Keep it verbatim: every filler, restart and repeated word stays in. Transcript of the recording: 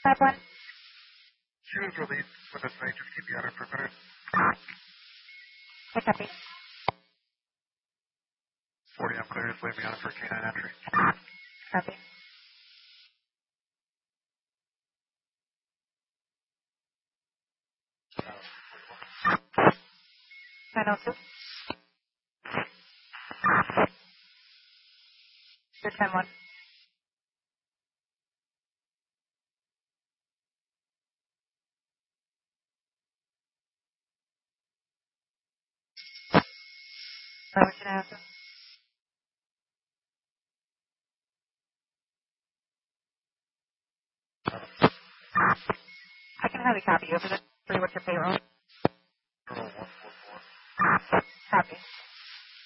Five one. She was released with a snake. Just keep the outer perimeter. I copy. forty on clear. Just leave me on for canine entry. Copy. nine oh two. Good ten one. What can I answer? I can have a copy over the three. What's your payroll? zero one four four. Copy.